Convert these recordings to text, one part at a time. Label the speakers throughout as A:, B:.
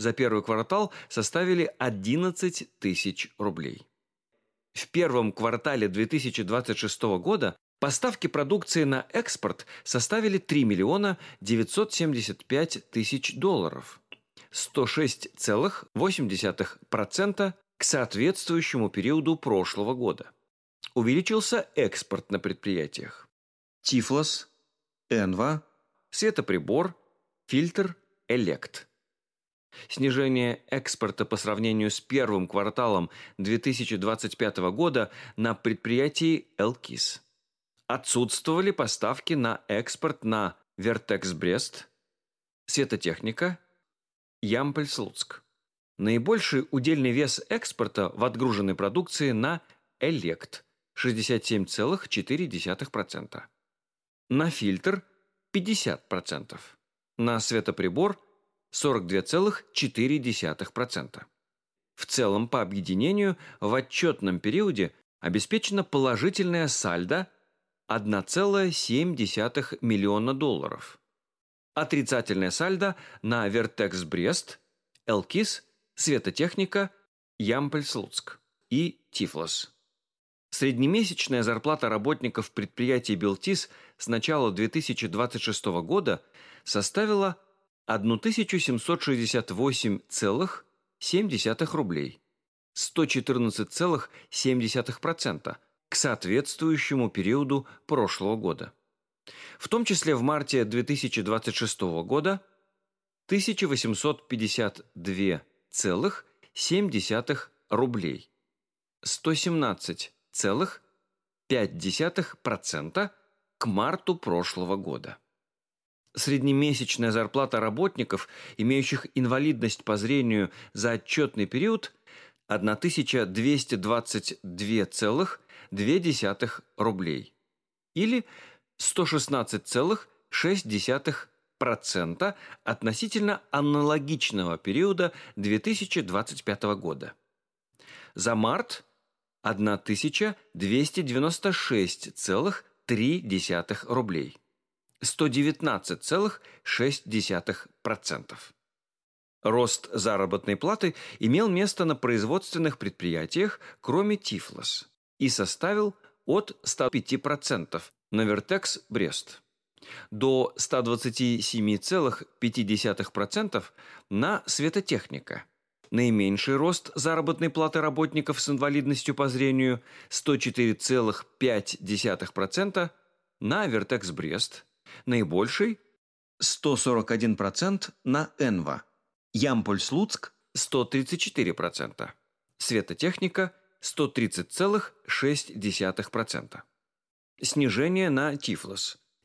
A: за первый квартал составили 11 тысяч рублей. В первом квартале 2026 года поставки продукции на экспорт составили 3 миллиона 975 тысяч долларов, 106,8% к соответствующему периоду прошлого года. Увеличился экспорт на предприятиях: Тифлос, Энва, Светоприбор, Фильтр, Элект. Снижение экспорта по сравнению с первым кварталом 2025 года на предприятии Элкис. Отсутствовали поставки на экспорт на Вертекс Брест, Светотехника, Ямполь-Слуцк. Наибольший удельный вес экспорта в отгруженной продукции на Элект – 67,4%, на Фильтр – 50%, на Светоприбор – 42,4%. В целом, по объединению, в отчетном периоде обеспечено положительное сальдо 1,7 миллиона долларов. Отрицательное сальдо на Вертекс Брест, Элкис, Светотехника, Ямполь-Слуцк и Тифлос. Среднемесячная зарплата работников предприятий Белтис с начала 2026 года составила 1768,7 рублей, 114,7% к соответствующему периоду прошлого года. В том числе в марте 2026 года 1852,7 рублей, 117,5% к марту прошлого года. Среднемесячная зарплата работников, имеющих инвалидность по зрению за отчетный период – 1222,2 рублей или 116,6% относительно аналогичного периода 2025 года. За март – 1296,3 рублей. 119,6%. Рост заработной платы имел место на производственных предприятиях, кроме Тифлос, и составил от 105% на Вертекс Брест до 127,5% на Светотехника. Наименьший рост заработной платы работников с инвалидностью по зрению – 104,5% на Вертекс Брест, наибольший – 141% на Энва, Ямполь-Слуцк – 134%, Светотехника – 130,6%. Снижение на Тифлос –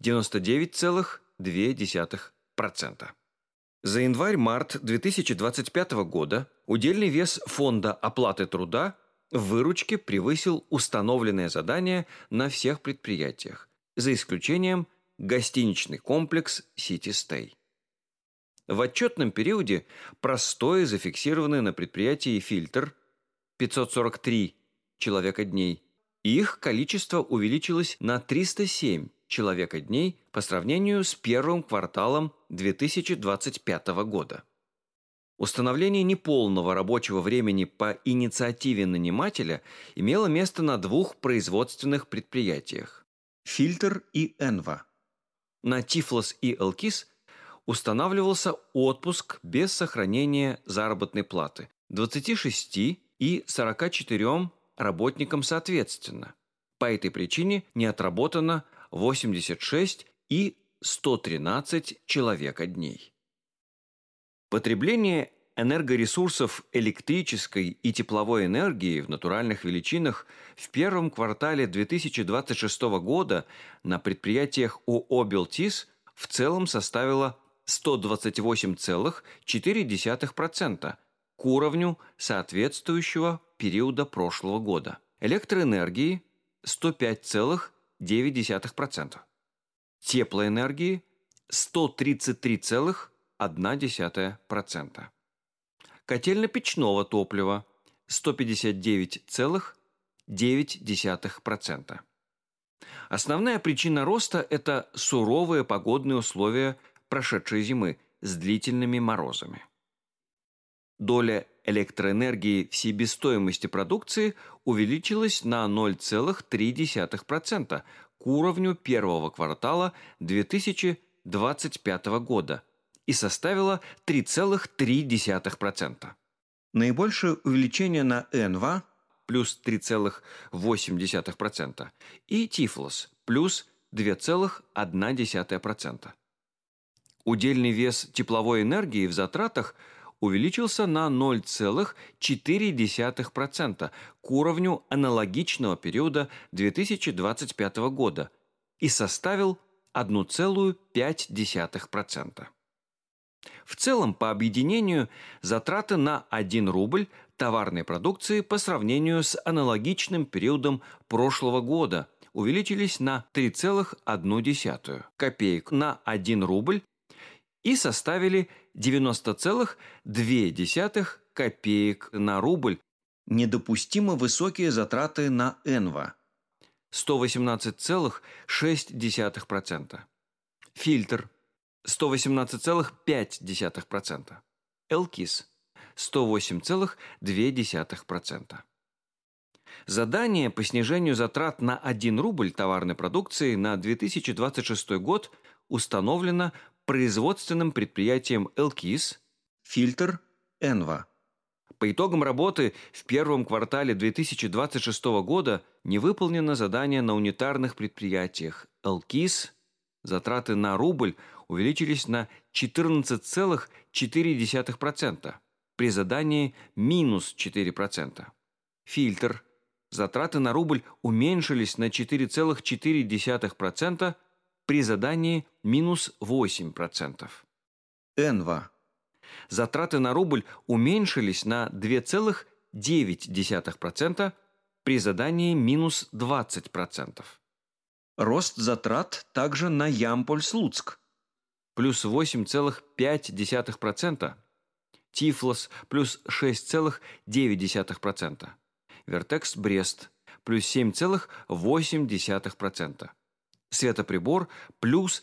A: 99,2%. За январь-март 2025 года удельный вес фонда оплаты труда в выручке превысил установленное задание на всех предприятиях, за исключением гостиничный комплекс City Stay. В отчетном периоде простои зафиксированы на предприятии «Фильтр» 543 человека-дней, и их количество увеличилось на 307 человека-дней по сравнению с первым кварталом 2025 года. Установление неполного рабочего времени по инициативе нанимателя имело место на двух производственных предприятиях – «Фильтр» и «Энва». На Тифлос и Элкис устанавливался отпуск без сохранения заработной платы 26 и 44 работникам соответственно. По этой причине не отработано 86 и 113 человека-дней. Потребление энергоресурсов электрической и тепловой энергии в натуральных величинах в первом квартале 2026 года на предприятиях ООО «Белтис» в целом составило 128,4% к уровню соответствующего периода прошлого года. Электроэнергии – 105,9%. Теплоэнергии – 133,1%. Котельно-печного топлива – 159,9%. Основная причина роста – это суровые погодные условия прошедшей зимы с длительными морозами. Доля электроэнергии в себестоимости продукции увеличилась на 0,3% к уровню первого квартала 2025 года и составила 3,3%. Наибольшее увеличение на ENVA плюс 3,8% и Tiflos плюс 2,1%. Удельный вес тепловой энергии в затратах увеличился на 0,4% к уровню аналогичного периода 2025 года и составил 1,5%. В целом, по объединению, затраты на 1 рубль товарной продукции по сравнению с аналогичным периодом прошлого года увеличились на 3,1 копеек на 1 рубль и составили 90,2 копеек на рубль. Недопустимо высокие затраты на ENVA – 118,6%. Фильтр – 118,5%. LKIS – 108,2%. Задание по снижению затрат на 1 рубль товарной продукции на 2026 год установлено производственным предприятием LKIS, фильтр ENVA. По итогам работы в первом квартале 2026 года не выполнено задание на унитарных предприятиях LKIS. Затраты на рубль увеличились на 14,4% при задании минус 4%. Фильтр. Затраты на рубль уменьшились на 4,4% при задании минус 8%. ENVA. Затраты на рубль уменьшились на 2,9% при задании минус 20%. Рост затрат также на Ямполь-Слуцк – плюс 8,5%, Тифлос – плюс 6,9%, Вертекс-Брест – плюс 7,8%, Светоприбор – плюс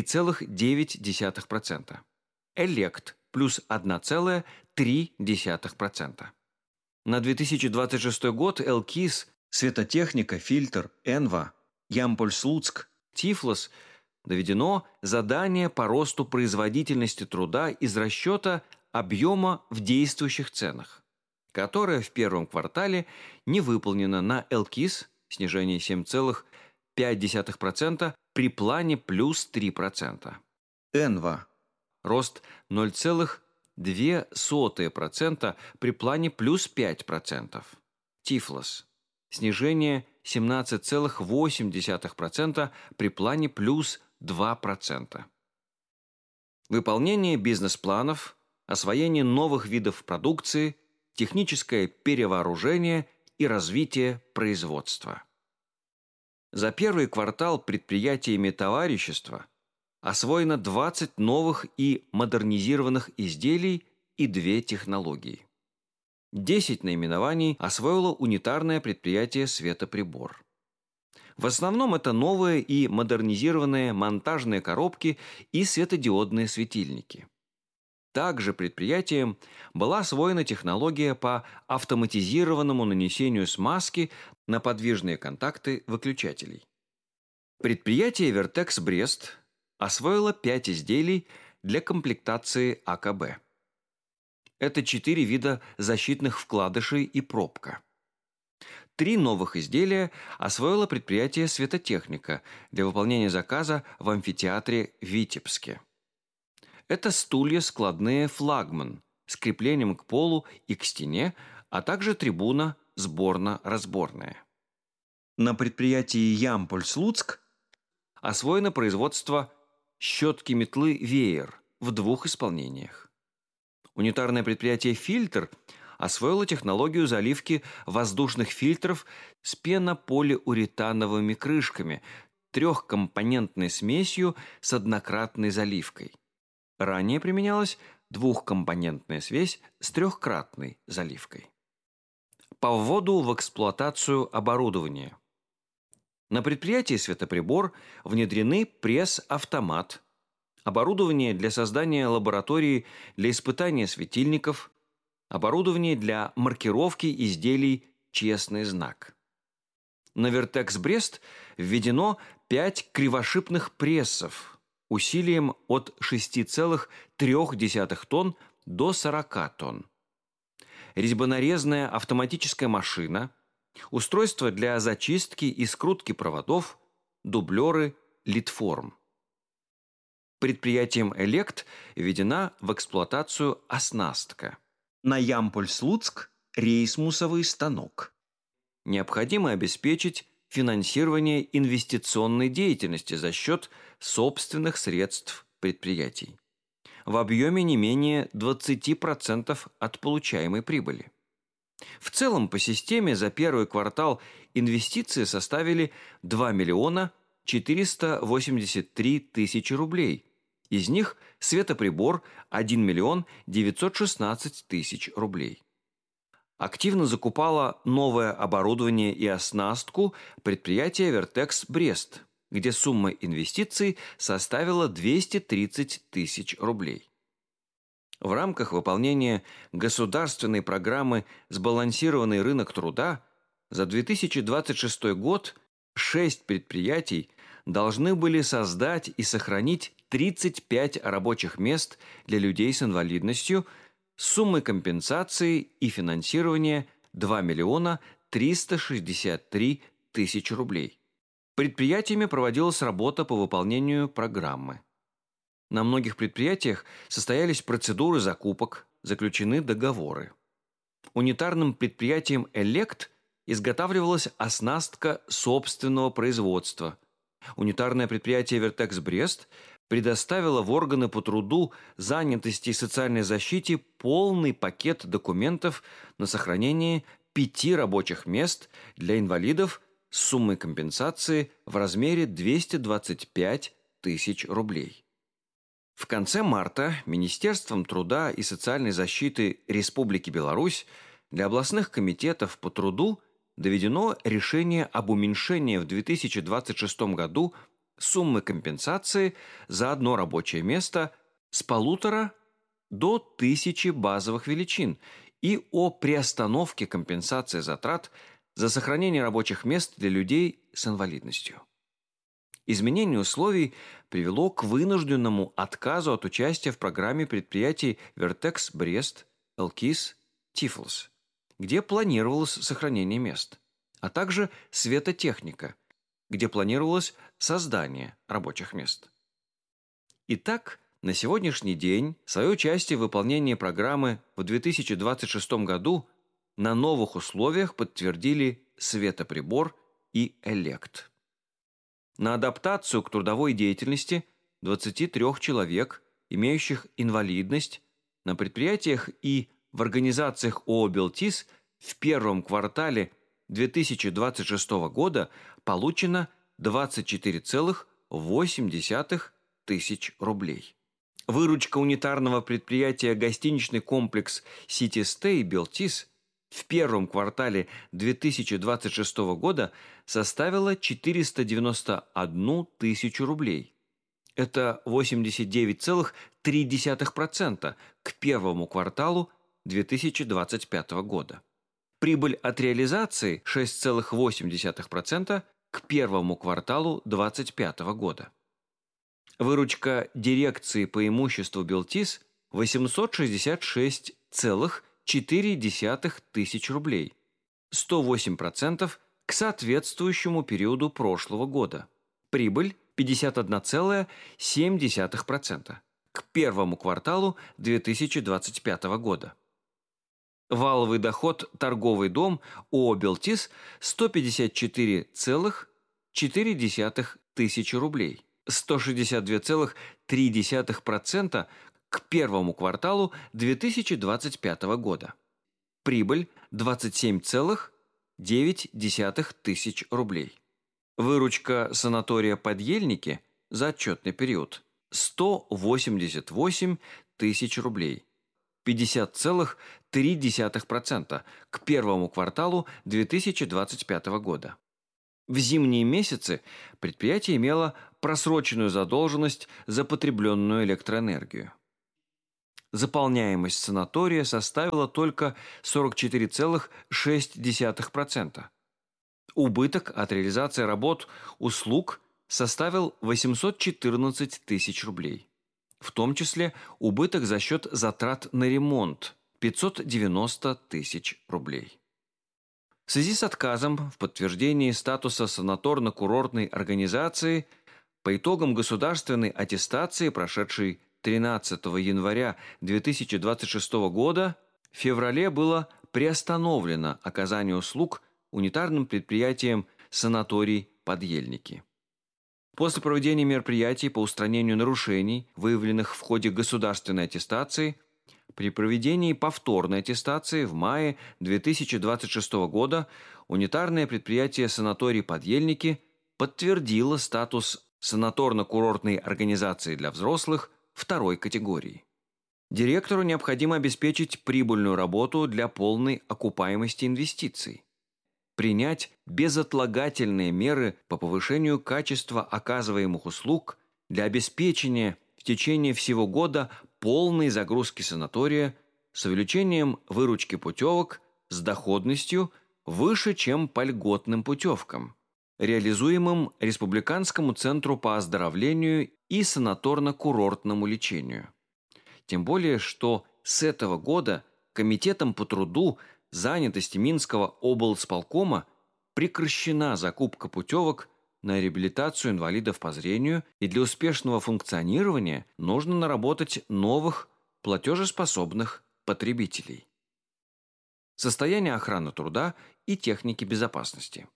A: 3,9%, Элект – плюс 1,3%. На 2026 год LKIS, Светотехника, Фильтр, ENVA, Ямполь-Слуцк, Тифлос доведено задание по росту производительности труда из расчета объема в действующих ценах, которое в первом квартале не выполнено на LKIS, снижение 7,5% при плане плюс 3%. ENVA. Рост 0,2% при плане плюс 5%. Тифлос. Снижение 17,8% при плане плюс 2%. Выполнение бизнес-планов, освоение новых видов продукции, техническое перевооружение и развитие производства. За первый квартал предприятиями товарищества освоено 20 новых и модернизированных изделий и 2 технологии. 10 наименований освоило унитарное предприятие «Светоприбор». В основном это новые и модернизированные монтажные коробки и светодиодные светильники. Также предприятием была освоена технология по автоматизированному нанесению смазки на подвижные контакты выключателей. Предприятие «Вертекс-Брест» освоило 5 изделий для комплектации АКБ. Это 4 вида защитных вкладышей и пробка. 3 новых изделия освоило предприятие «Светотехника» для выполнения заказа в амфитеатре в Витебске. Это стулья складные «Флагман» с креплением к полу и к стене, а также трибуна сборно-разборная. На предприятии Ямполь-Слуцк освоено производство щетки-метлы «Веер» в 2 исполнениях. Унитарное предприятие «Фильтр» освоило технологию заливки воздушных фильтров с пенополиуретановыми крышками, 3-компонентной смесью с однократной заливкой. Ранее применялась 2-компонентная смесь с 3-кратной заливкой. По вводу в эксплуатацию оборудования. На предприятии «Светоприбор» внедрены пресс-автомат, оборудование для создания лаборатории для испытания светильников, оборудование для маркировки изделий «Честный знак». На Вертекс Брест введено 5 кривошипных прессов усилием от 6,3 тонн до 40 тонн. Резьбонарезная автоматическая машина, устройство для зачистки и скрутки проводов, дублеры, литформ. Предприятием «Элект» введена в эксплуатацию оснастка. На Ямполь-Слуцк рейсмусовый станок. Необходимо обеспечить финансирование инвестиционной деятельности за счет собственных средств предприятий в объеме не менее 20% от получаемой прибыли. В целом по системе за первый квартал инвестиции составили 2 миллиона 483 тысячи рублей. Из них светоприбор – 1 миллион 916 тысяч рублей. Активно закупало новое оборудование и оснастку предприятие «Вертекс Брест», где сумма инвестиций составила 230 тысяч рублей. В рамках выполнения государственной программы «Сбалансированный рынок труда» за 2026 год 6 предприятий должны были создать и сохранить 35 рабочих мест для людей с инвалидностью с суммой компенсации и финансирования 2 миллиона 363 тысячи рублей. Предприятиями проводилась работа по выполнению программы. На многих предприятиях состоялись процедуры закупок, заключены договоры. Унитарным предприятием «Элект» изготавливалась оснастка собственного производства. Унитарное предприятие «Вертекс Брест» предоставило в органы по труду, занятости и социальной защите полный пакет документов на сохранение 5 рабочих мест для инвалидов с суммой компенсации в размере 225 тысяч рублей. В конце марта Министерством труда и социальной защиты Республики Беларусь для областных комитетов по труду доведено решение об уменьшении в 2026 году суммы компенсации за одно рабочее место с 1,5 до 1000 базовых величин и о приостановке компенсации затрат за сохранение рабочих мест для людей с инвалидностью. Изменение условий привело к вынужденному отказу от участия в программе предприятий «Вертекс Брест», «Элкис», «Тифлс», где планировалось сохранение мест, а также «Светотехника», где планировалось создание рабочих мест. Итак, на сегодняшний день свое участие в выполнении программы в 2026 году на новых условиях подтвердили «Светоприбор» и «Элект». На адаптацию к трудовой деятельности 23 человек, имеющих инвалидность, на предприятиях и в организациях ООО «Белтис» в первом квартале 2026 года получено 24,8 тысяч рублей. Выручка унитарного предприятия гостиничный комплекс «Сити Стей» «Белтис» в первом квартале 2026 года составила 491 тысячу рублей. Это 89,3% к первому кварталу 2025 года. Прибыль от реализации 6,8% к первому кварталу 2025 года. Выручка дирекции по имуществу «Белтис» 866,4 тысяч рублей, 108% к соответствующему периоду прошлого года. Прибыль 51,7% к первому кварталу 2025 года. Валовый доход торговый дом ООО «Белтис» 154,4 тысячи рублей, 162,3% к первому кварталу 2025 года. Прибыль 27,9 тысяч рублей. Выручка санатория «Подъельники» за отчетный период 188 тысяч рублей, 50,3% к первому кварталу 2025 года. В зимние месяцы предприятие имело просроченную задолженность за потребленную электроэнергию. заполняемость санатория составила только 44,6%. Убыток от реализации работ, услуг составил 814 тысяч рублей. В том числе убыток за счет затрат на ремонт – 590 тысяч рублей. В связи с отказом в подтверждении статуса санаторно-курортной организации по итогам государственной аттестации, прошедшей 13 января 2026 года, в феврале было приостановлено оказание услуг унитарным предприятием «Санаторий Подъельники». После проведения мероприятий по устранению нарушений, выявленных в ходе государственной аттестации, при проведении повторной аттестации в мае 2026 года унитарное предприятие «Санаторий Подъельники» подтвердило статус санаторно-курортной организации для взрослых второй категории. Директору необходимо обеспечить прибыльную работу для полной окупаемости инвестиций, принять безотлагательные меры по повышению качества оказываемых услуг для обеспечения в течение всего года полной загрузки санатория с увеличением выручки путевок с доходностью выше, чем по льготным путевкам, реализуемым Республиканскому центру по оздоровлению и санаторно-курортному лечению. Тем более, что с этого года Комитетом по труду, занятости Минского облсполкома прекращена закупка путевок на реабилитацию инвалидов по зрению, и для успешного функционирования нужно наработать новых платежеспособных потребителей. Состояние охраны труда и техники безопасности.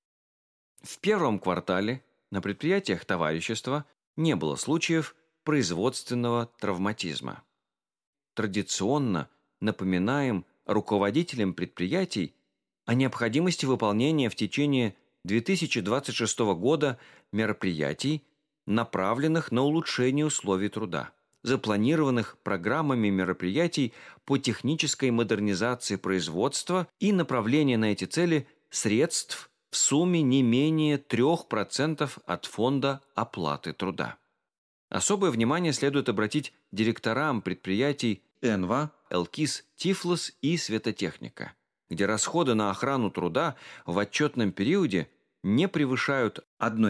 A: В первом квартале на предприятиях товарищества не было случаев производственного травматизма. Традиционно напоминаем руководителям предприятий о необходимости выполнения в течение 2026 года мероприятий, направленных на улучшение условий труда, запланированных программами мероприятий по технической модернизации производства и направления на эти цели средств в сумме не менее 3% от фонда оплаты труда. Особое внимание следует обратить директорам предприятий «Энва», «Элкис», «Тифлос» и «Светотехника», где расходы на охрану труда в отчетном периоде не превышают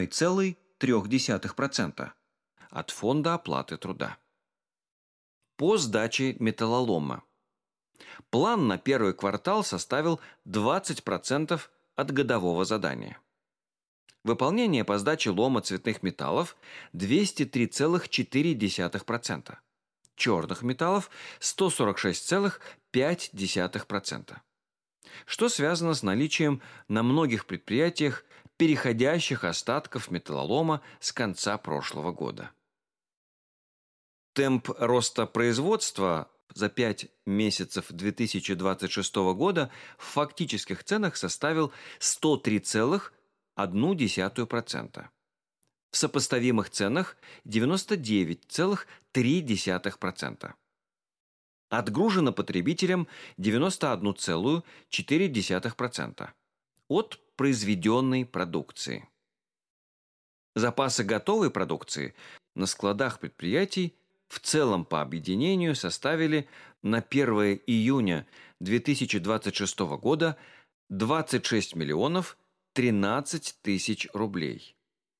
A: 1,3% от фонда оплаты труда. По сдаче металлолома. План на первый квартал составил 20% от годового задания. Выполнение по сдаче лома цветных металлов – 203,4%. Черных металлов – 146,5%. Что связано с наличием на многих предприятиях переходящих остатков металлолома с конца прошлого года. Темп роста производства за 5 месяцев 2026 года в фактических ценах составил 103,1%. В сопоставимых ценах 99,3%. Отгружено потребителям 91,4% от произведенной продукции. Запасы готовой продукции на складах предприятий в целом по объединению составили на 1 июня 2026 года 26 миллионов 13 тысяч рублей.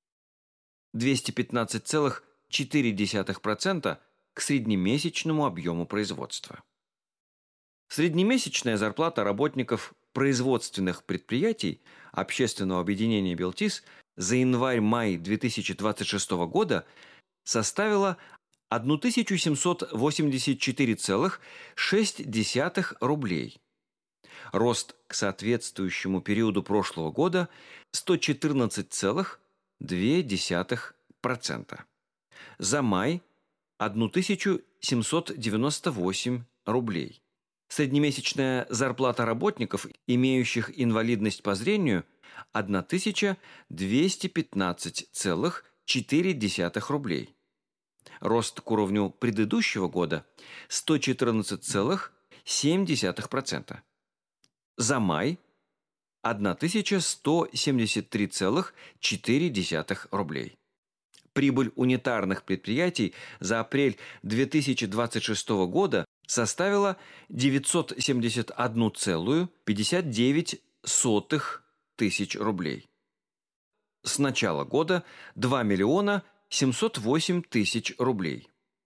A: 215,4% к среднемесячному объему производства. Среднемесячная зарплата работников производственных предприятий общественного объединения «Белтис» за январь-май 2026 года составила 1784,6 рублей. Рост к соответствующему периоду прошлого года 114,2%. За май 1798 рублей. Среднемесячная зарплата работников, имеющих инвалидность по зрению, 1215,4 рублей. Рост к уровню предыдущего года 114,7%. За май 1173,4 рублей. Прибыль унитарных предприятий за апрель 2026 года составила 971,59 тысяч рублей. С начала года 2 миллиона 708 тысяч рублей.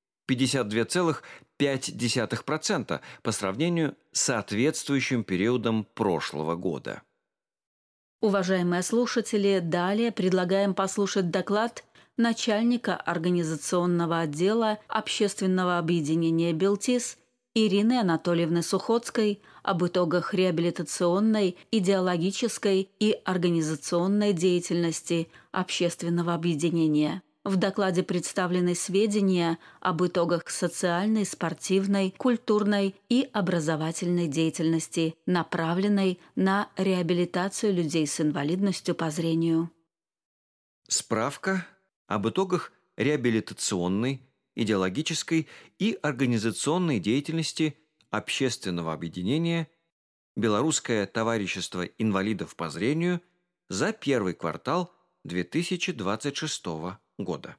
A: 52,5% по сравнению с соответствующим периодом прошлого года.
B: Уважаемые слушатели, далее предлагаем послушать доклад начальника организационного отдела общественного объединения «Белтис» Ирины Анатольевны Сухоцкой об итогах реабилитационной, идеологической и организационной деятельности общественного объединения. В докладе представлены сведения об итогах социальной, спортивной, культурной и образовательной деятельности, направленной на реабилитацию людей с инвалидностью по зрению.
A: Справка об итогах реабилитационной, идеологической и организационной деятельности общественного объединения «Белорусское товарищество инвалидов по зрению» за первый квартал 2026 года.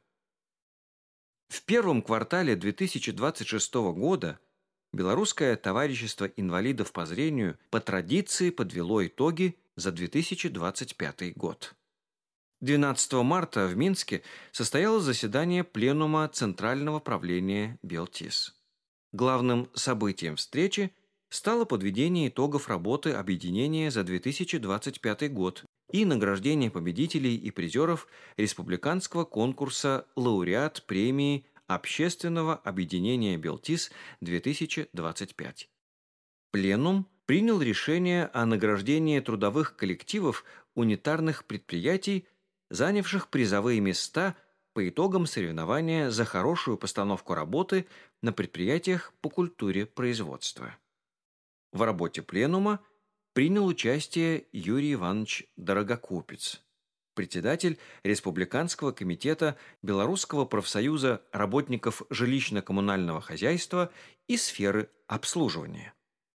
A: В первом квартале 2026 года Белорусское товарищество инвалидов по зрению по традиции подвело итоги за 2025 год. 12 марта в Минске состоялось заседание Пленума Центрального правления Белтис. Главным событием встречи стало подведение итогов работы объединения за 2025 год и награждение победителей и призеров республиканского конкурса «Лауреат премии Общественного объединения Белтис-2025». Пленум принял решение о награждении трудовых коллективов унитарных предприятий, занявших призовые места по итогам соревнования за хорошую постановку работы на предприятиях по культуре производства. В работе пленума принял участие Юрий Иванович Дорогокупец, председатель Республиканского комитета Белорусского профсоюза работников жилищно-коммунального хозяйства и сферы обслуживания.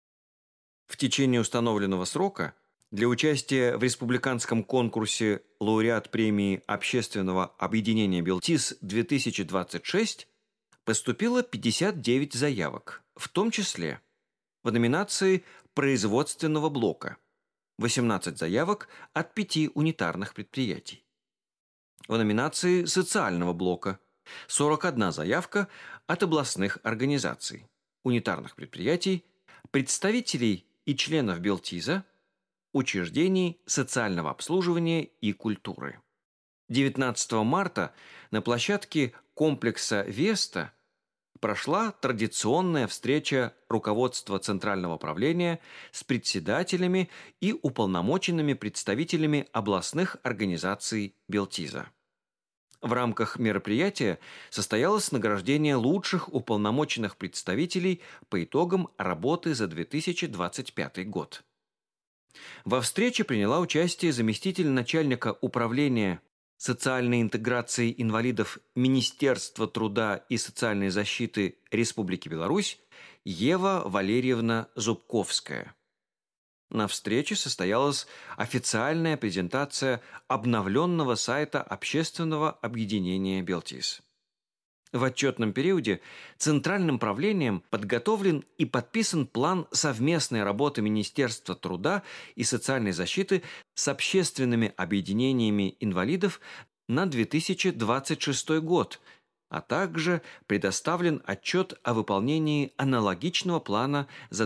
A: В течение установленного срока для участия в республиканском конкурсе «Лауреат премии Общественного объединения Белтис-2026» поступило 59 заявок, в том числе в номинации производственного блока 18 заявок от 5 унитарных предприятий, в номинации социального блока 41 заявка от областных организаций, унитарных предприятий, представителей и членов Белтиза, учреждений социального обслуживания и культуры. 19 марта на площадке комплекса «Веста» прошла традиционная встреча руководства Центрального правления с председателями и уполномоченными представителями областных организаций Белтиза. В рамках мероприятия состоялось награждение лучших уполномоченных представителей по итогам работы за 2025 год. Во встрече приняла участие заместитель начальника управления социальной интеграции инвалидов Министерства труда и социальной защиты Республики Беларусь Ева Валерьевна Зубковская. На встрече состоялась официальная презентация обновленного сайта общественного объединения Белтис. В отчетном периоде Центральным правлением подготовлен и подписан план совместной работы Министерства труда и социальной защиты с общественными объединениями инвалидов на 2026 год, а также предоставлен отчет о выполнении аналогичного плана за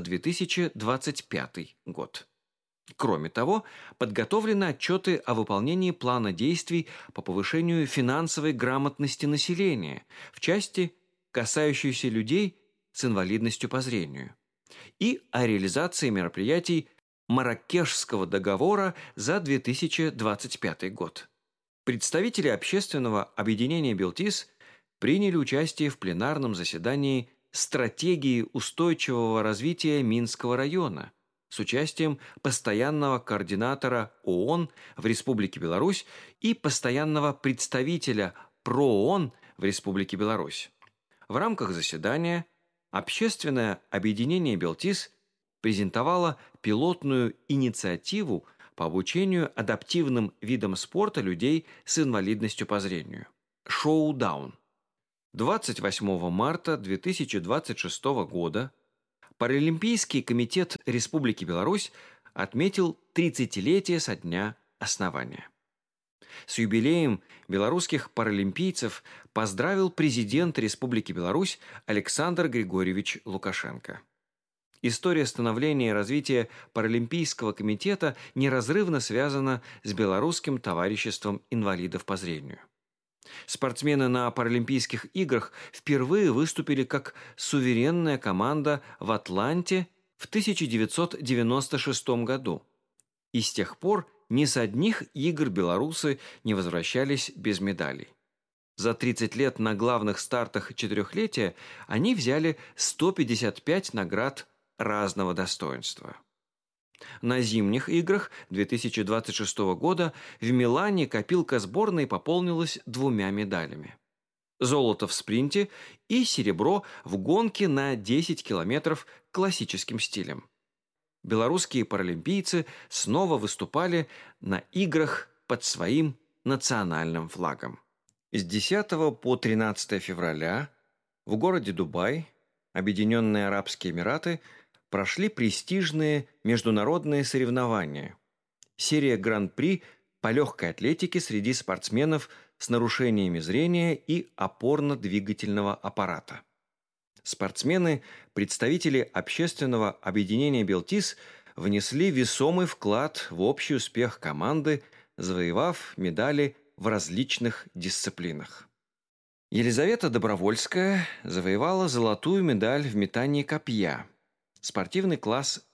A: 2025 год. Кроме того, подготовлены отчеты о выполнении плана действий по повышению финансовой грамотности населения в части, касающейся людей с инвалидностью по зрению, и о реализации мероприятий Марракешского договора за 2025 год. Представители общественного объединения «Белтис» приняли участие в пленарном заседании «Стратегии устойчивого развития Минского района» с участием постоянного координатора ООН в Республике Беларусь и постоянного представителя ПРООН в Республике Беларусь. В рамках заседания общественное объединение «Белтис» презентовало пилотную инициативу по обучению адаптивным видам спорта людей с инвалидностью по зрению. Шоудаун. 28 марта 2026 года Паралимпийский комитет Республики Беларусь отметил 30-летие со дня основания. С юбилеем белорусских паралимпийцев поздравил президент Республики Беларусь Александр Григорьевич Лукашенко. История становления и развития Паралимпийского комитета неразрывно связана с Белорусским товариществом инвалидов по зрению. Спортсмены на Паралимпийских играх впервые выступили как суверенная команда в Атланте в 1996 году. И с тех пор ни с одних игр белорусы не возвращались без медалей. За 30 лет на главных стартах четырехлетия они взяли 155 наград разного достоинства. На зимних играх 2026 года в Милане копилка сборной пополнилась 2 медалями. Золото в спринте и серебро в гонке на 10 километров классическим стилем. Белорусские паралимпийцы снова выступали на играх под своим национальным флагом. С 10 по 13 февраля в городе Дубай, Объединенные Арабские Эмираты, прошли престижные международные соревнования. Серия Гран-при по легкой атлетике среди спортсменов с нарушениями зрения и опорно-двигательного аппарата. Спортсмены, представители общественного объединения «Белтис», внесли весомый вклад в общий успех команды, завоевав медали в различных дисциплинах. Елизавета Добровольская завоевала золотую медаль в метании копья, спортивный класс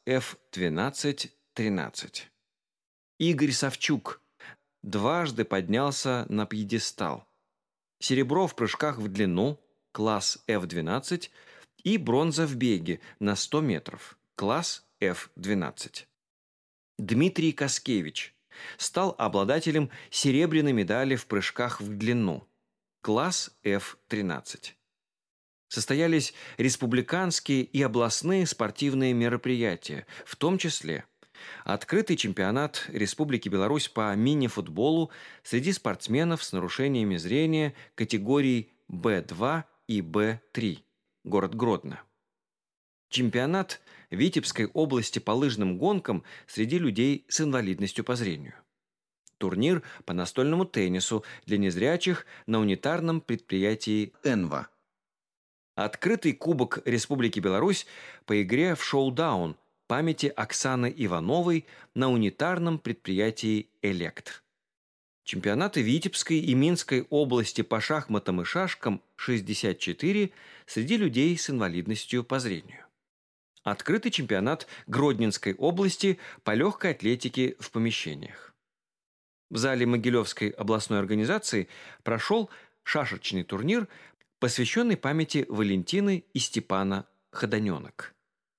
A: F12-13. Игорь Савчук дважды поднялся на пьедестал. Серебро в прыжках в длину, класс F12, и бронза в беге на 100 метров, класс F12. Дмитрий Каскевич стал обладателем серебряной медали в прыжках в длину, класс F13. Состоялись республиканские и областные спортивные мероприятия, в том числе открытый чемпионат Республики Беларусь по мини-футболу среди спортсменов с нарушениями зрения категорий Б2 и Б3, город Гродно. Чемпионат Витебской области по лыжным гонкам среди людей с инвалидностью по зрению. Турнир по настольному теннису для незрячих на унитарном предприятии «Энва». Открытый Кубок Республики Беларусь по игре в шоудаун памяти Оксаны Ивановой на унитарном предприятии «Электр». Чемпионаты Витебской и Минской области по шахматам и шашкам 64 среди людей с инвалидностью по зрению. Открытый чемпионат Гродненской области по легкой атлетике в помещениях. В зале Могилевской областной организации прошел шашечный турнир, посвященный памяти Валентины и Степана Ходоненок.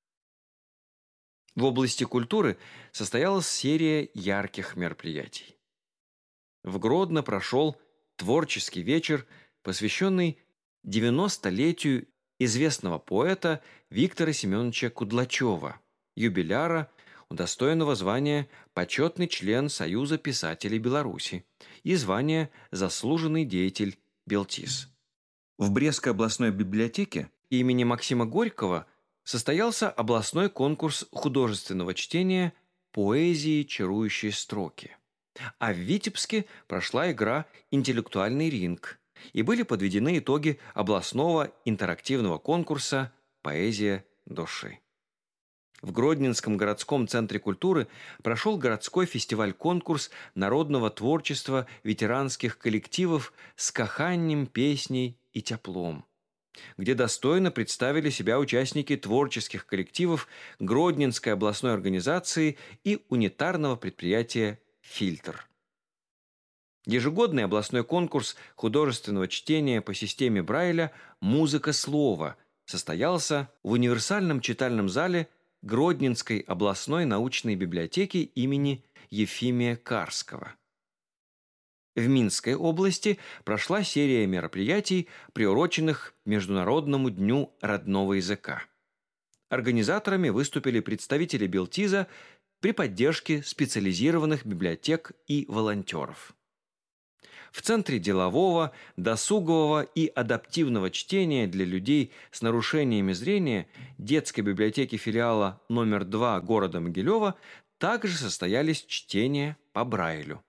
A: В области культуры состоялась серия ярких мероприятий. В Гродно прошел творческий вечер, посвященный 90-летию известного поэта Виктора Семеновича Кудлачева, юбиляра, удостоенного звания почетный член Союза писателей Беларуси и звания заслуженный деятель Белтис. В Брестской областной библиотеке имени Максима Горького состоялся областной конкурс художественного чтения «Поэзии чарующие строки». А в Витебске прошла игра «Интеллектуальный ринг», и были подведены итоги областного интерактивного конкурса «Поэзия души». В Гродненском городском центре культуры прошел городской фестиваль-конкурс народного творчества ветеранских коллективов с каханнем, песней и теплом, где достойно представили себя участники творческих коллективов Гродненской областной организации и унитарного предприятия «Фильтр». Ежегодный областной конкурс художественного чтения по системе Брайля «Музыка слова» состоялся в универсальном читальном зале Гродненской областной научной библиотеки имени Ефимия Карского. В Минской области прошла серия мероприятий, приуроченных Международному дню родного языка. Организаторами выступили представители Белтиза при поддержке специализированных библиотек и волонтеров. В Центре делового, досугового и адаптивного чтения для людей с нарушениями зрения детской библиотеки филиала номер 2 города Могилева также состоялись чтения по Брайлю.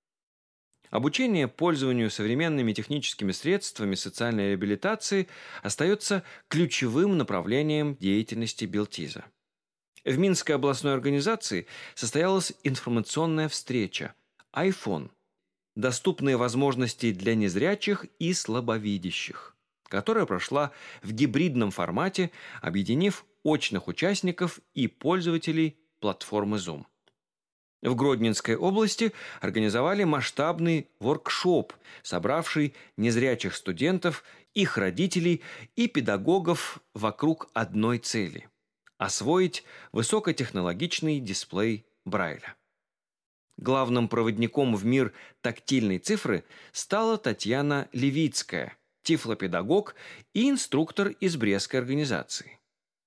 A: Обучение пользованию современными техническими средствами социальной реабилитации остается ключевым направлением деятельности Белтиза. В Минской областной организации состоялась информационная встреча «Айфон. Доступные возможности для незрячих и слабовидящих», которая прошла в гибридном формате, объединив очных участников и пользователей платформы Zoom. В Гродненской области организовали масштабный воркшоп, собравший незрячих студентов, их родителей и педагогов вокруг одной цели – освоить высокотехнологичный дисплей Брайля. Главным проводником в мир тактильной цифры стала Татьяна Левицкая, тифлопедагог и инструктор из Брестской организации.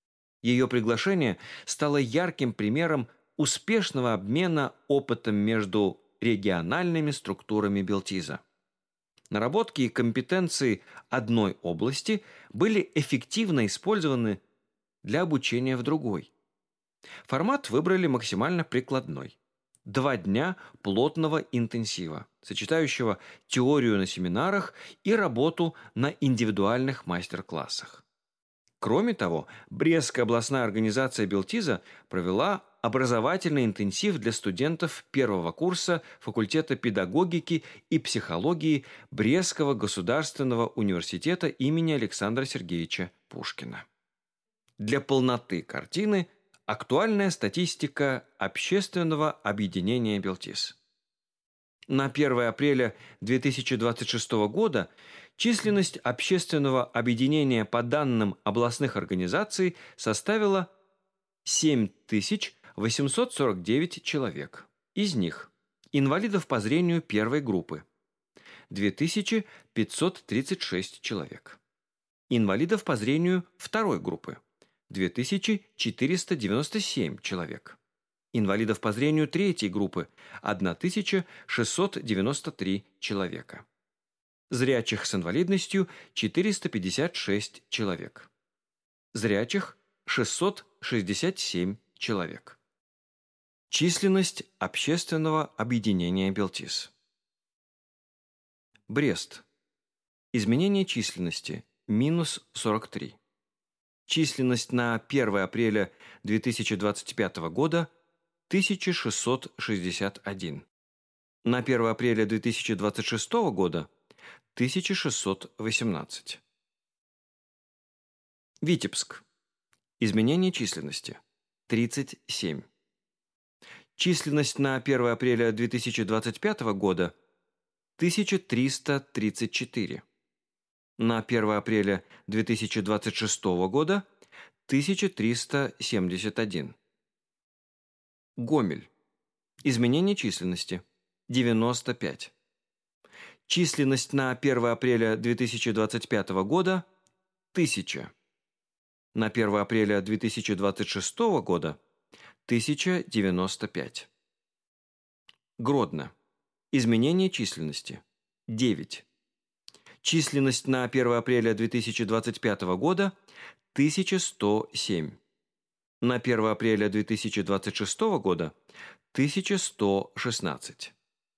A: Ее приглашение стало ярким примером успешного обмена опытом между региональными структурами Белтиза. Наработки и компетенции одной области были эффективно использованы для обучения в другой. Формат выбрали максимально прикладной. 2 дня плотного интенсива, сочетающего теорию на семинарах и работу на индивидуальных мастер-классах. Кроме того, Брестская областная организация Белтиза провела образовательный интенсив для студентов первого курса факультета педагогики и психологии Брестского государственного университета имени Александра Сергеевича Пушкина. Для полноты картины актуальная статистика общественного объединения Белтиз. На 1 апреля 2026 года численность общественного объединения по данным областных организаций составила 7849 человек. Из них инвалидов по зрению первой группы – 2536 человек. Инвалидов по зрению второй группы – 2497 человек. Инвалидов по зрению третьей группы – 1693 человека. Зрячих с инвалидностью – 456 человек. Зрячих – 667 человек. Численность общественного объединения Белтиз. Брест. Изменение численности – минус 43. Численность на 1 апреля 2025 года – 1661. На 1 апреля 2026 года – 1618. Витебск. Изменение численности – 37. Численность на 1 апреля 2025 года – 1334. На 1 апреля 2026 года – 1371. Гомель. Изменение численности – 95. Численность на 1 апреля 2025 года – 1000. На 1 апреля 2026 года – 1095. Гродно. Изменение численности – 9. Численность на 1 апреля 2025 года – 1107. На 1 апреля 2026 года – 1116.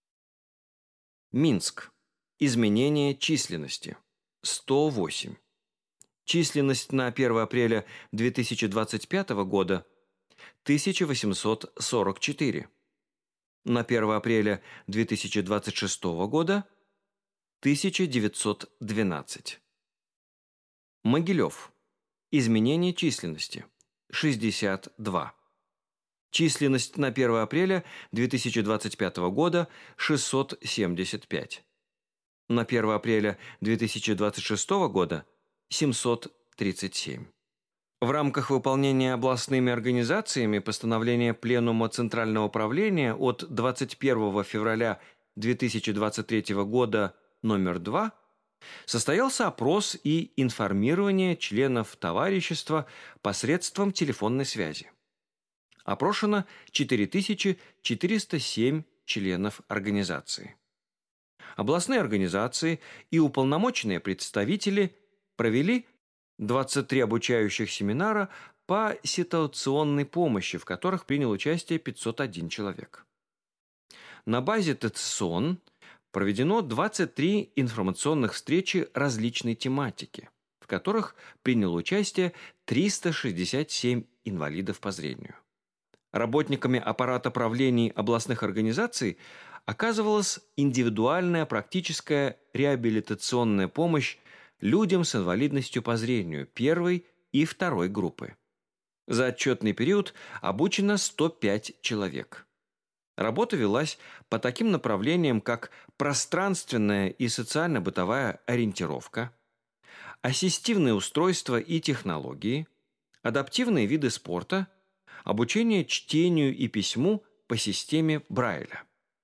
A: Минск. Изменение численности – 108. Численность на 1 апреля 2025 года – 1844. На 1 апреля 2026 года – 1912. Могилев. Изменение численности – 62. Численность на 1 апреля 2025 года – 675. На 1 апреля 2026 года – 737. В рамках выполнения областными организациями постановления Пленума Центрального правления от 21 февраля 2023 года номер 2 состоялся опрос и информирование членов товарищества посредством телефонной связи. Опрошено 4407 членов организации. Областные организации и уполномоченные представители провели 23 обучающих семинара по ситуационной помощи, в которых принял участие 501 человек. На базе ТЦСОН проведено 23 информационных встречи различной тематики, в которых приняло участие 367 инвалидов по зрению. Работниками аппарата правлений областных организаций оказывалась индивидуальная практическая реабилитационная помощь людям с инвалидностью по зрению первой и второй группы. За отчетный период обучено 105 человек. Работа велась по таким направлениям, как пространственная и социально-бытовая ориентировка, ассистивные устройства и технологии, адаптивные виды спорта, обучение чтению и письму по системе Брайля.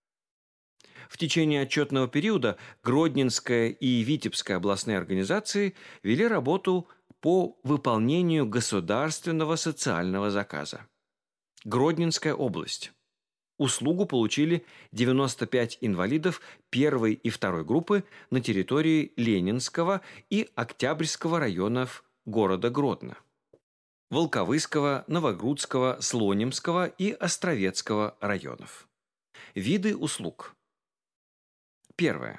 A: В течение отчетного периода Гродненская и Витебская областные организации вели работу по выполнению государственного социального заказа. Гродненская область. Услугу получили 95 инвалидов первой и второй группы на территории Ленинского и Октябрьского районов города Гродно, Волковыского, Новогрудского, Слонимского и Островецкого районов. Виды услуг. Первое.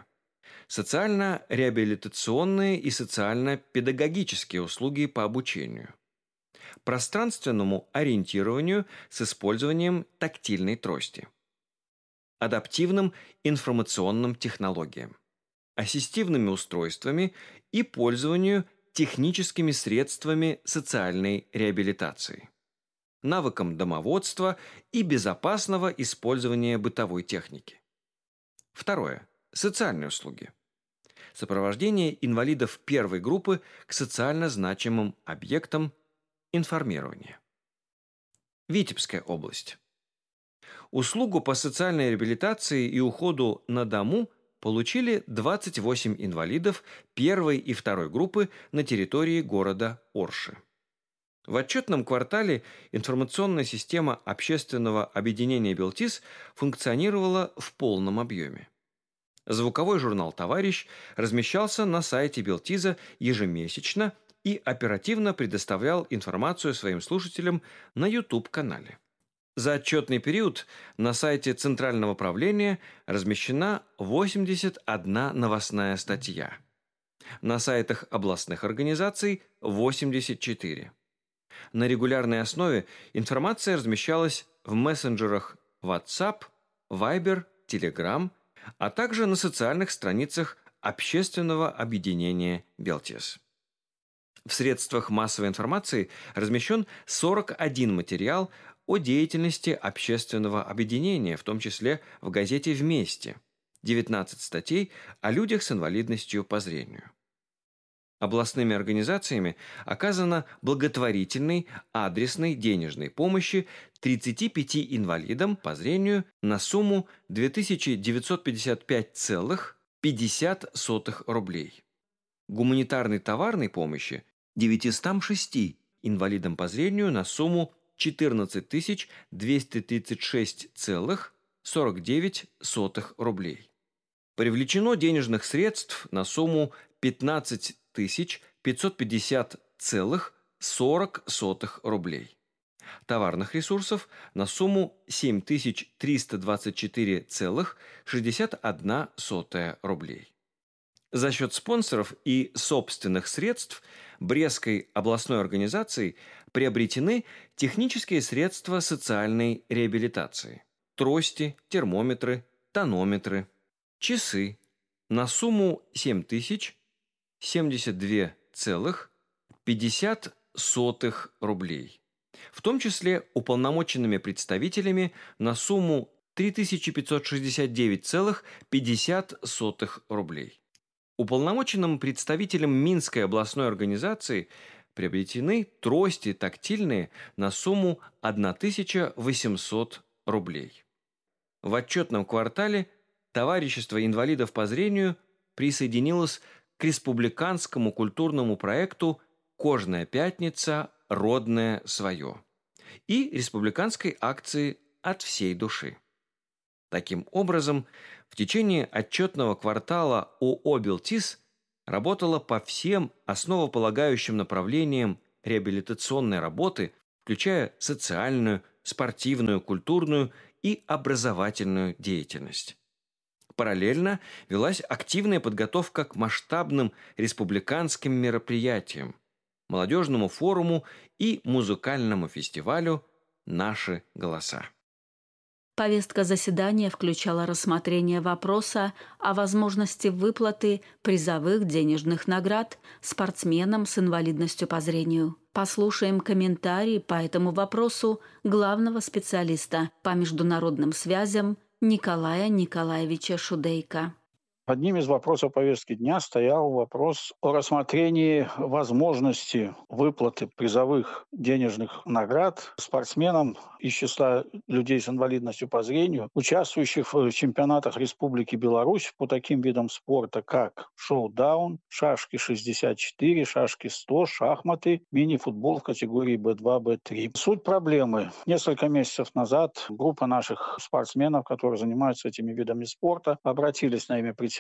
A: Социально-реабилитационные и социально-педагогические услуги по обучению. Пространственному ориентированию с использованием тактильной трости. Адаптивным информационным технологиям. Ассистивными устройствами и пользованию техническими средствами социальной реабилитации. Навыкам домоводства и безопасного использования бытовой техники. Второе. Социальные услуги. Сопровождение инвалидов первой группы к социально значимым объектам, информирования. Витебская область. Услугу по социальной реабилитации и уходу на дому получили 28 инвалидов первой и второй группы на территории города Орши. В отчетном квартале информационная система общественного объединения «Белтис» функционировала в полном объеме. Звуковой журнал «Товарищ» размещался на сайте Белтиза ежемесячно и оперативно предоставлял информацию своим слушателям на YouTube-канале. За отчетный период на сайте Центрального правления размещена 81 новостная статья. На сайтах областных организаций – 84. На регулярной основе информация размещалась в мессенджерах WhatsApp, Viber, Telegram, а также на социальных страницах общественного объединения «Белтис». В средствах массовой информации размещен 41 материал о деятельности общественного объединения, в том числе в газете «Вместе», 19 статей о людях с инвалидностью по зрению. Областными организациями оказана благотворительной адресной денежной помощи 35 инвалидам по зрению на сумму 2955,50 рублей. Гуманитарной товарной помощи 906 инвалидам по зрению на сумму 14 236,49 рублей. Привлечено денежных средств на сумму 15 550,40 рублей. Товарных ресурсов на сумму 7324,61 рублей. За счет спонсоров и собственных средств Брестской областной организацией приобретены технические средства социальной реабилитации. Трости, термометры, тонометры, часы на сумму 7072,50 рублей. В том числе уполномоченными представителями на сумму 3569,50 рублей. Уполномоченным представителям Минской областной организации приобретены трости тактильные на сумму 1800 рублей. В отчетном квартале Товарищество инвалидов по зрению присоединилось к республиканскому культурному проекту «Кожная пятница. Родное свое» и республиканской акции «От всей души». Таким образом, в течение отчетного квартала ООО «Белтис» работала по всем основополагающим направлениям реабилитационной работы, включая социальную, спортивную, культурную и образовательную деятельность. Параллельно велась активная подготовка к масштабным республиканским мероприятиям, молодежному форуму и музыкальному фестивалю «Наши голоса».
B: Повестка заседания включала рассмотрение вопроса о возможности выплаты призовых денежных наград спортсменам с инвалидностью по зрению. Послушаем комментарии по этому вопросу главного специалиста по международным связям Николая Николаевича Шудейко.
C: Одним из вопросов повестки дня стоял вопрос о рассмотрении возможности выплаты призовых денежных наград спортсменам из числа людей с инвалидностью по зрению, участвующих в чемпионатах Республики Беларусь по таким видам спорта, как шоу-даун, шашки-64, шашки-100, шахматы, мини-футбол в категории B2, B3. Суть проблемы. Несколько месяцев назад группа наших спортсменов, которые занимаются этими видами спорта, обратились на имя председателя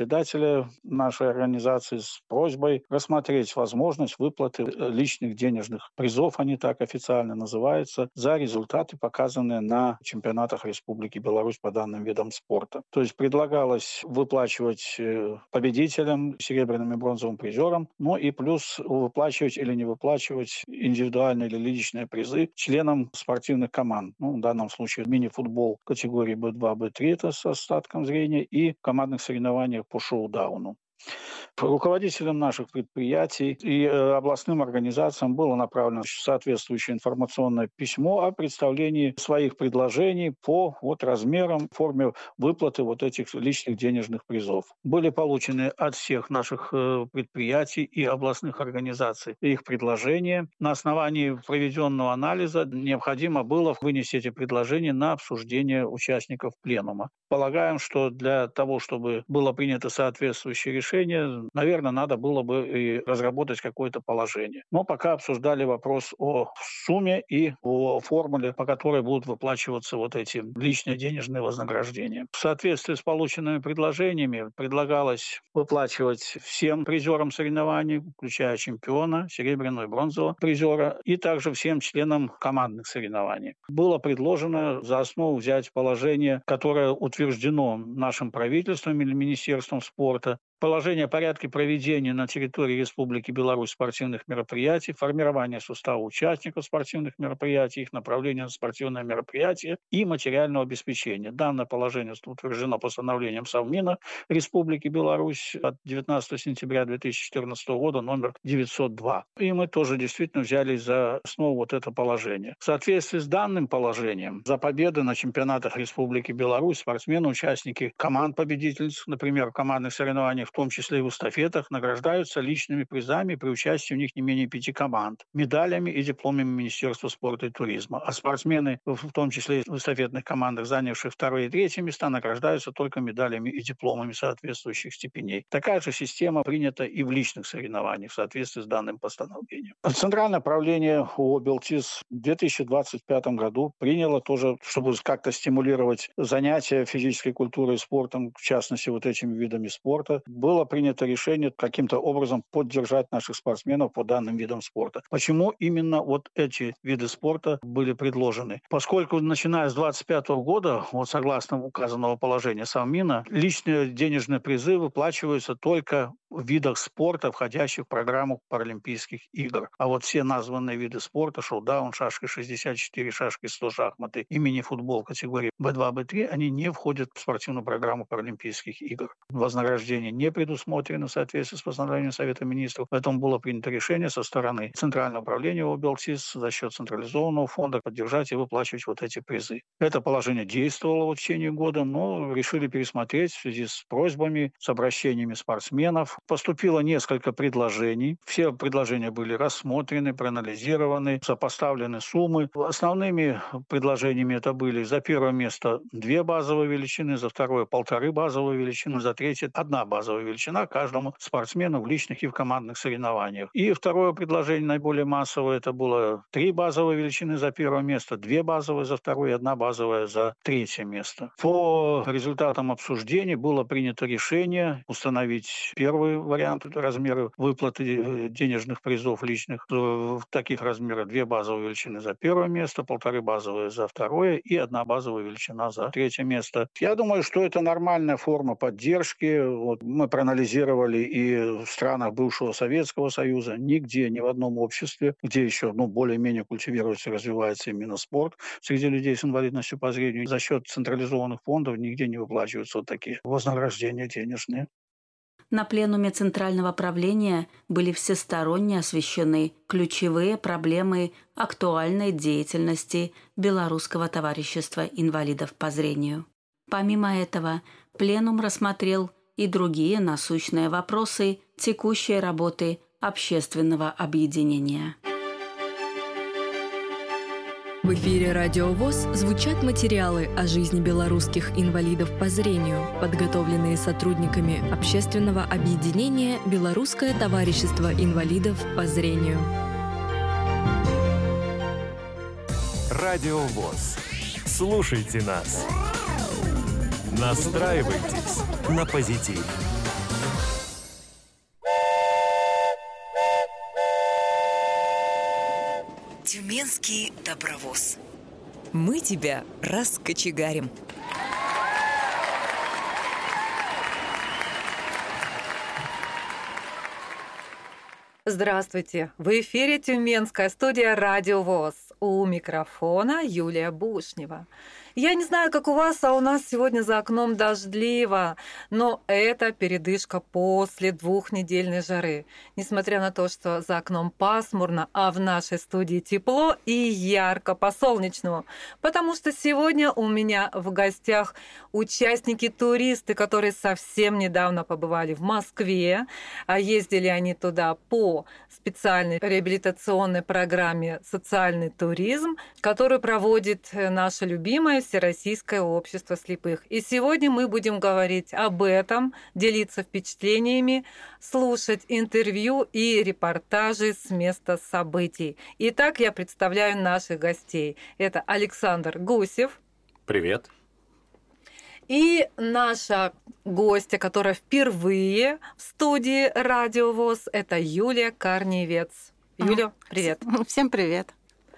C: нашей организации с просьбой рассмотреть возможность выплаты личных денежных призов, они так официально называются, за результаты, показанные на чемпионатах Республики Беларусь по данным видам спорта. То есть предлагалось выплачивать победителям, серебряным и бронзовым призерам, но и плюс выплачивать или не выплачивать индивидуальные или личные призы членам спортивных команд. В данном случае мини-футбол категории B2, B3 это с остатком зрения и командных соревнованиях по шоу-дауну. Руководителям наших предприятий и областным организациям было направлено соответствующее информационное письмо о представлении своих предложений по размерам, форме выплаты этих личных денежных призов. Были получены от всех наших предприятий и областных организаций их предложения. На основании проведенного анализа необходимо было вынести эти предложения на обсуждение участников пленума. Полагаем, что для того, чтобы было принято соответствующее решение, наверное, надо было бы и разработать какое-то положение. Но пока обсуждали вопрос о сумме и о формуле, по которой будут выплачиваться эти личные денежные вознаграждения. В соответствии с полученными предложениями предлагалось выплачивать всем призерам соревнований, включая чемпиона, серебряного и бронзового призера, и также всем членам командных соревнований. Было предложено за основу взять положение, которое утверждено нашим правительством или Министерством спорта, положение о порядке проведения на территории Республики Беларусь спортивных мероприятий, формирование состава участников спортивных мероприятий, их направление на спортивное мероприятие и материального обеспечения. Данное положение утверждено постановлением Совмина Республики Беларусь от 19 сентября 2014 года номер 902. И мы тоже действительно взяли за основу это положение. В соответствии с данным положением за победы на чемпионатах Республики Беларусь спортсмены, участники команд победительниц, например, в командных соревнованиях, в том числе и в эстафетах, награждаются личными призами при участии в них не менее 5 команд, медалями и дипломами Министерства спорта и туризма. А спортсмены, в том числе и в эстафетных командах, занявших 2 и 3 места, награждаются только медалями и дипломами соответствующих степеней. Такая же система принята и в личных соревнованиях в соответствии с данным постановлением. Центральное правление ООО «Белтис» в 2025 году приняло тоже, чтобы как-то стимулировать занятия физической культурой и спортом, в частности, этими видами спорта, было принято решение каким-то образом поддержать наших спортсменов по данным видам спорта. Почему именно эти виды спорта были предложены? Поскольку начиная с 2025 года, согласно указанного положения Совмина, личные денежные призы выплачиваются только в видах спорта, входящих в программу Паралимпийских игр. А все названные виды спорта, шоу-даун, шашки-64, шашки-100, шахматы и мини-футбол категории B2, B3, они не входят в спортивную программу Паралимпийских игр. Вознаграждение не предусмотрено в соответствии с постановлением Совета министров. Поэтому было принято решение со стороны Центрального управления ОБЛТИС за счет централизованного фонда поддержать и выплачивать эти призы. Это положение действовало в течение года, но решили пересмотреть в связи с просьбами, с обращениями спортсменов призов. Поступило несколько предложений. Все предложения были рассмотрены, проанализированы, сопоставлены суммы. Основными предложениями это были за первое место 2 базовые величины, за второе 1,5 базовые величины, за третье 1 базовая величина каждому спортсмену в личных и в командных соревнованиях. И второе предложение, наиболее массовое, это было 3 базовые величины за первое место, 2 базовые за второе и 1 базовая за третье место. По результатам обсуждений было принято решение установить первый вариант размера выплаты денежных призов личных в таких размерах: 2 базовые величины за первое место, 1,5 базовые за второе и 1 базовая величина за третье место. Я думаю, что это нормальная форма поддержки. Вот мы проанализировали и в странах бывшего Советского Союза, нигде, ни в одном обществе, где еще более-менее культивируется и развивается именно спорт среди людей с инвалидностью по зрению, за счет централизованных фондов нигде не выплачиваются вот такие вознаграждения денежные.
B: На пленуме Центрального правления были всесторонне освещены ключевые проблемы актуальной деятельности Белорусского товарищества инвалидов по зрению. Помимо этого, пленум рассмотрел и другие насущные вопросы текущей работы общественного объединения.
D: В эфире «Радио ВОС» звучат материалы о жизни белорусских инвалидов по зрению, подготовленные сотрудниками общественного объединения «Белорусское товарищество инвалидов по зрению».
E: «Радио ВОС». Слушайте нас. Настраивайтесь на позитив.
F: Тюменский добровоз. Мы тебя раскочегарим.
G: Здравствуйте! В эфире Тюменская студия «Радио ВОС». У микрофона Юлия Бушнева. Я не знаю, как у вас, а у нас сегодня за окном дождливо, но это передышка после 2-недельной жары. Несмотря на то, что за окном пасмурно, а в нашей студии тепло и ярко по-солнечному. Потому что сегодня у меня в гостях участники-туристы, которые совсем недавно побывали в Москве, а ездили они туда по специальной реабилитационной программе «Социальный туризм», которую проводит наше любимое Всероссийское общество слепых. И сегодня мы будем говорить об этом, делиться впечатлениями, слушать интервью и репортажи с места событий. Итак, я представляю наших гостей. Это Александр Гусев.
H: Привет.
G: И наша гостья, которая впервые в студии «Радио ВОС», это Юлия Корневец. Юля, привет.
I: Всем привет.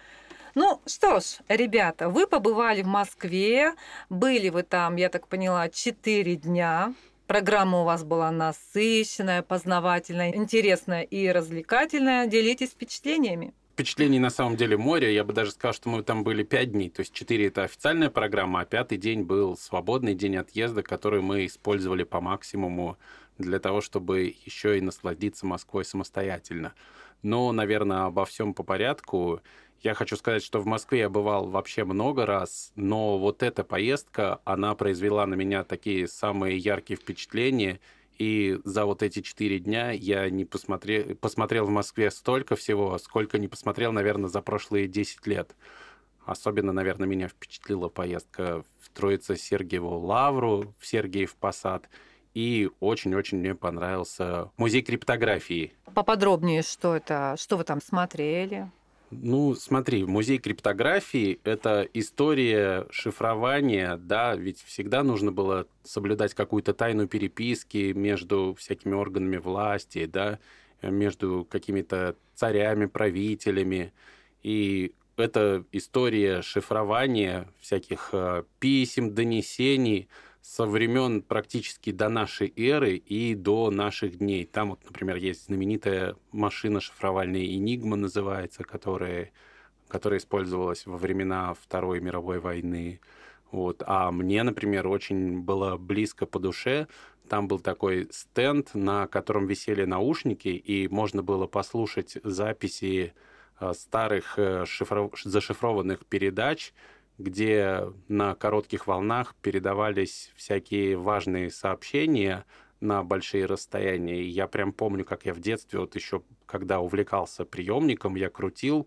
G: Ну что ж, ребята, вы побывали в Москве, были вы там, я так поняла, 4 дня. Программа у вас была насыщенная, познавательная, интересная и развлекательная. Делитесь впечатлениями.
H: Впечатлений на самом деле море. Я бы даже сказал, что мы там были 5 дней. То есть 4 – это официальная программа, а 5-й день был свободный день отъезда, который мы использовали по максимуму для того, чтобы еще и насладиться Москвой самостоятельно. Но, наверное, обо всем по порядку. Я хочу сказать, что в Москве я бывал вообще много раз, но вот эта поездка, она произвела на меня такие самые яркие впечатления. И за вот эти 4 дня я не посмотрел в Москве столько всего, сколько не посмотрел, наверное, за прошлые 10 лет. Особенно, наверное, меня впечатлила поездка в Троице-Сергиеву Лавру, в Сергиев Посад. И очень-очень мне понравился музей криптографии.
G: Поподробнее, что это, что вы там смотрели?
H: Ну, смотри, музей криптографии – это история шифрования, да, ведь всегда нужно было соблюдать какую-то тайну переписки между всякими органами власти, да, между какими-то царями, правителями. И это история шифрования всяких писем, донесений со времен практически до нашей эры и до наших дней. Там, вот, например, есть знаменитая машина шифровальная «Энигма» называется, которая использовалась во времена Второй мировой войны. Вот. А мне, например, очень было близко по душе. Там был такой стенд, на котором висели наушники, и можно было послушать записи старых зашифрованных передач, где на коротких волнах передавались всякие важные сообщения на большие расстояния. И я прям помню, как я в детстве, вот еще когда увлекался приемником, я крутил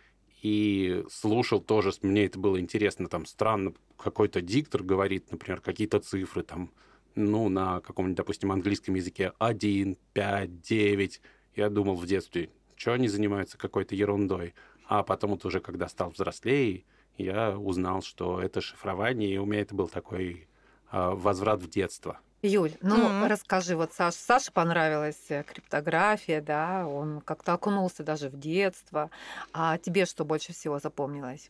H: и слушал тоже. Мне это было интересно. Там странно какой-то диктор говорит, например, какие-то цифры там, ну, на каком-нибудь, допустим, английском языке 1, 5, 9. Я думал в детстве, что они занимаются какой-то ерундой. А потом вот уже, когда стал взрослее, я узнал, что это шифрование, и у меня это был такой возврат в детство.
G: Юль, ну расскажи, вот Саше понравилась криптография, да, он как-то окунулся даже в детство. А тебе что больше всего запомнилось?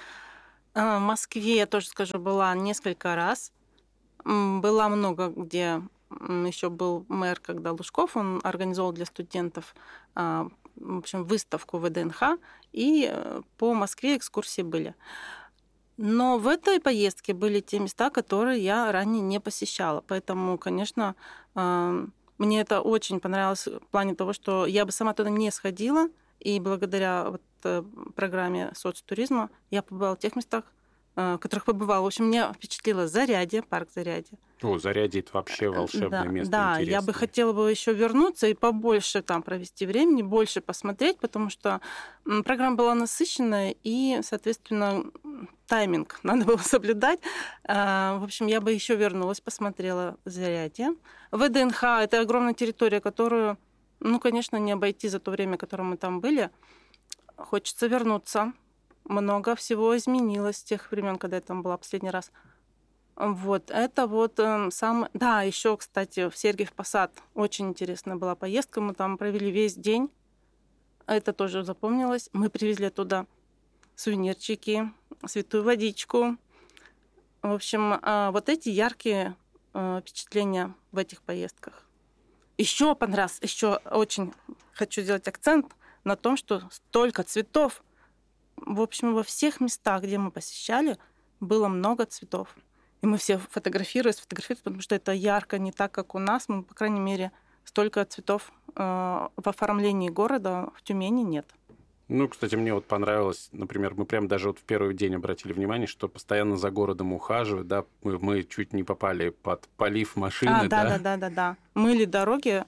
I: В Москве, я тоже скажу, была несколько раз. Была много, где еще был мэр, когда Лужков, он организовал для студентов, в общем, выставку ВДНХ, и по Москве экскурсии были. Но в этой поездке были те места, которые я ранее не посещала. Поэтому, конечно, мне это очень понравилось в плане того, что я бы сама туда не сходила, и благодаря вот программе соцтуризма я побывала в тех местах, в которых побывала. В общем, меня впечатлило Зарядье, парк Зарядье.
H: О, Зарядье — это вообще волшебное место.
I: Да,
H: интересное.
I: Я бы хотела бы еще вернуться и побольше там провести времени, больше посмотреть, потому что программа была насыщенная, и, соответственно, тайминг надо было соблюдать. В общем, я бы еще вернулась, посмотрела Зарядье. ВДНХ — это огромная территория, которую, ну, конечно, не обойти за то время, которое мы там были. Хочется вернуться. Много всего изменилось с тех времен, когда я там была последний раз. Вот, это вот сам... Да, еще, кстати, в Сергиев Посад очень интересная была поездка. Мы там провели весь день. Это тоже запомнилось. Мы привезли туда сувенирчики, святую водичку. В общем, вот эти яркие впечатления в этих поездках. Еще понравилось, еще очень хочу сделать акцент на том, что столько цветов. В общем, во всех местах, где мы посещали, было много цветов. И мы все фотографировались, потому что это ярко, не так, как у нас. Мы, по крайней мере, столько цветов в оформлении города в Тюмени нет.
H: Ну, кстати, мне вот понравилось, например, мы прям даже вот в первый день обратили внимание, что постоянно за городом ухаживают, да, мы чуть не попали под полив машины,
I: да. Мыли дороги,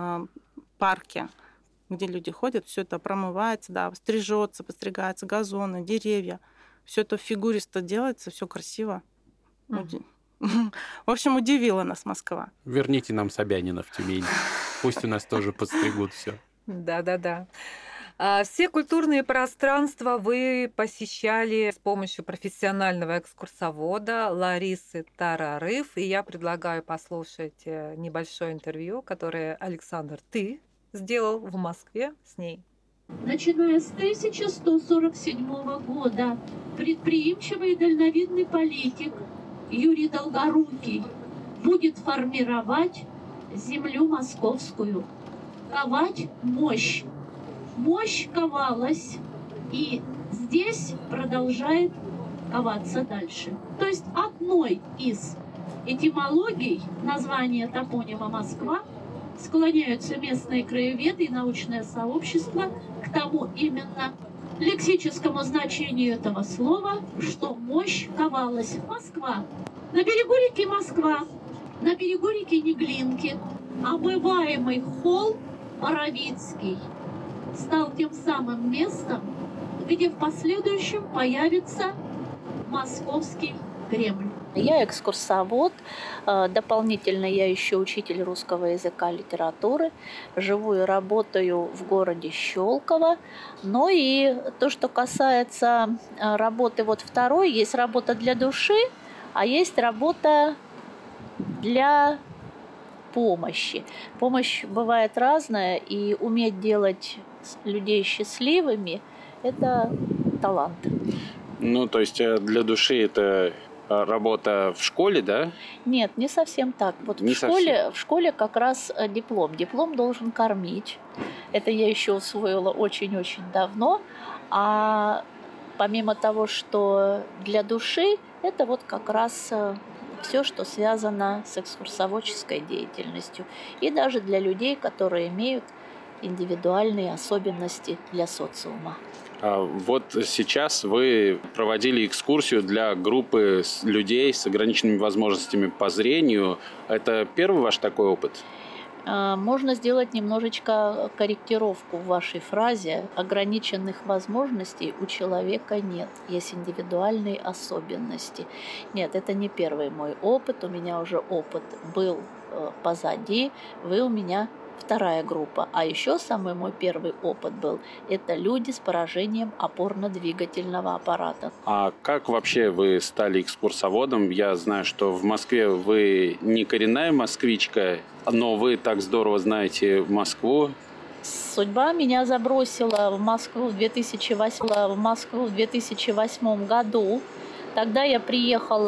I: парки, где люди ходят, все это промывается, да, стрижется, постригается, газоны, деревья. Все это фигуристо делается, все красиво. В общем, удивила нас Москва.
H: Верните нам Собянина в Тюмень. Пусть у нас тоже подстригут все.
G: Да. Все культурные пространства вы посещали с помощью профессионального экскурсовода Ларисы Тарарыв. И я предлагаю послушать небольшое интервью, которое, Александр, ты сделал в Москве с ней.
J: Начиная с 1147 года предприимчивый и дальновидный политик Юрий Долгорукий будет формировать землю московскую, ковать мощь. Мощь ковалась, и здесь продолжает коваться дальше. То есть одной из этимологий названия топонима Москва склоняются местные краеведы и научное сообщество к тому именно лексическому значению этого слова, что мощь ковалась. Москва. На берегу реки Москва, на берегу реки Неглинки, омываемый холм Боровицкий стал тем самым местом, где в последующем появится Московский Кремль.
K: Я экскурсовод, дополнительно я еще учитель русского языка и литературы, живу и работаю в городе Щелково. Ну и то, что касается работы вот второй, есть работа для души, а есть работа для помощи. Помощь бывает разная, и уметь делать людей счастливыми – это талант.
H: Ну, то есть для души это работа в школе, да?
K: Нет, не совсем так. Вот в школе как раз диплом. Диплом должен кормить. Это я еще усвоила очень-очень давно. А помимо того, что для души, это вот как раз все, что связано с экскурсоводческой деятельностью. И даже для людей, которые имеют индивидуальные особенности для социума.
H: Вот сейчас вы проводили экскурсию для группы людей с ограниченными возможностями по зрению. Это первый ваш такой опыт?
K: Можно сделать немножечко корректировку в вашей фразе. Ограниченных возможностей у человека нет. Есть индивидуальные особенности. Нет, это не первый мой опыт. У меня уже опыт был позади. Вы у меня вторая группа. А еще самый мой первый опыт был – это люди с поражением опорно-двигательного аппарата.
H: А как вообще вы стали экскурсоводом? Я знаю, что в Москве вы не коренная москвичка, но вы так здорово знаете Москву.
K: Судьба меня забросила в Москву в 2008 году. Тогда я приехала